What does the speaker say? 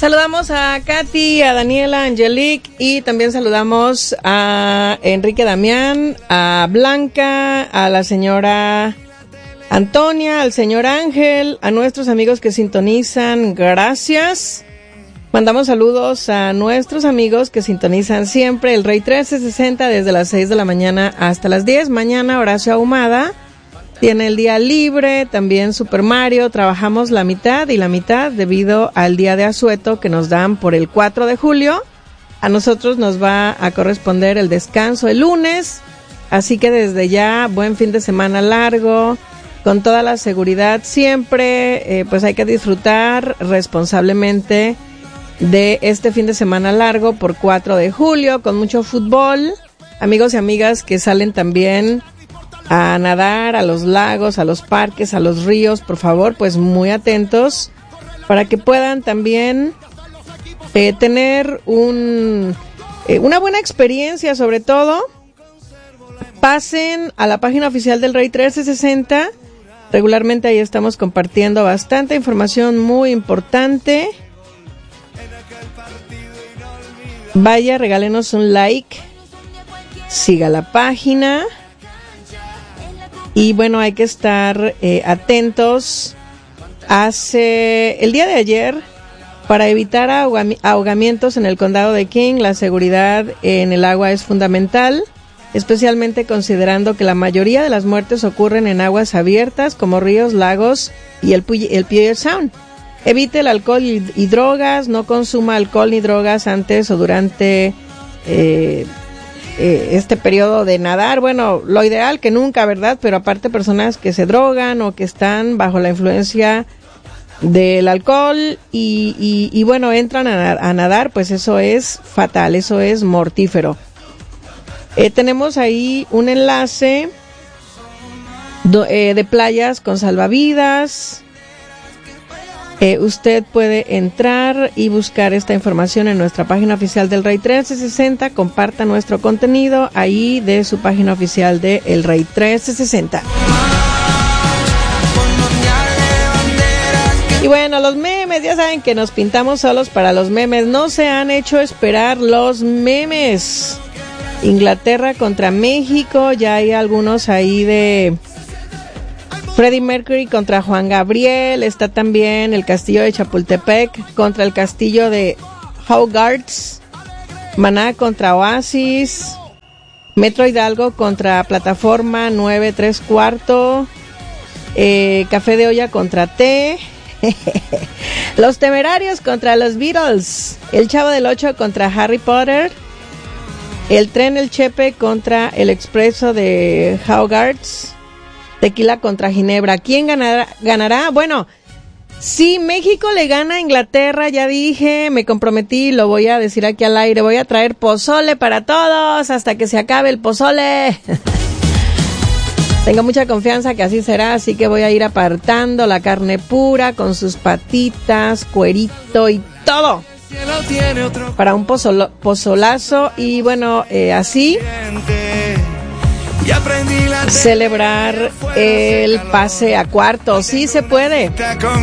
Saludamos a Katy, a Daniela, a Angelique y también saludamos a Enrique Damián, a Blanca, a la señora Antonia, al señor Ángel, a nuestros amigos que sintonizan, gracias. Mandamos saludos a nuestros amigos que sintonizan siempre el Rey 1360 desde las 6 de la mañana hasta las 10. Mañana Horacio Ahumada tiene el día libre, también Super Mario, trabajamos la mitad y la mitad debido al día de asueto que nos dan por el 4 de julio. A nosotros nos va a corresponder el descanso el lunes, así que desde ya, buen fin de semana largo, con toda la seguridad siempre, pues hay que disfrutar responsablemente de este fin de semana largo por 4 de julio, con mucho fútbol, amigos y amigas que salen también a nadar a los lagos, a los parques, a los ríos, por favor, pues muy atentos para que puedan también tener una buena experiencia. Sobre todo, pasen a la página oficial del Rey 1360, regularmente ahí estamos compartiendo bastante información muy importante. Vaya, regálenos un like, siga la página. Y bueno, hay que estar atentos. El día de ayer, para evitar ahogamientos en el condado de King, la seguridad en el agua es fundamental, especialmente considerando que la mayoría de las muertes ocurren en aguas abiertas como ríos, lagos y el Puget Sound. Evite el alcohol y drogas, no consuma alcohol ni drogas antes o durante este periodo de nadar. Bueno, lo ideal que nunca, ¿verdad? Pero aparte, personas que se drogan o que están bajo la influencia del alcohol y bueno, entran a nadar, pues eso es fatal, eso es mortífero. Tenemos ahí un enlace de playas con salvavidas. Usted puede entrar y buscar esta información en nuestra página oficial del Rey 1360. Comparta nuestro contenido ahí de su página oficial de El Rey 1360. Y bueno, los memes, ya saben que nos pintamos solos para los memes. No se han hecho esperar los memes. Inglaterra contra México, ya hay algunos ahí de Freddie Mercury contra Juan Gabriel, está también el castillo de Chapultepec contra el castillo de Hogwarts, Maná contra Oasis, Metro Hidalgo contra Plataforma 9 3/4, Café de Olla contra T, Los Temerarios contra los Beatles, El Chavo del Ocho contra Harry Potter, El Tren El Chepe contra el Expreso de Hogwarts, Tequila contra Ginebra. ¿Quién ganará? Bueno, si México le gana a Inglaterra, ya dije, me comprometí, lo voy a decir aquí al aire, voy a traer pozole para todos hasta que se acabe el pozole. Tengo mucha confianza que así será, así que voy a ir apartando la carne pura con sus patitas, cuerito y todo para un pozolazo y bueno, así celebrar el pase a cuartos. Sí se puede.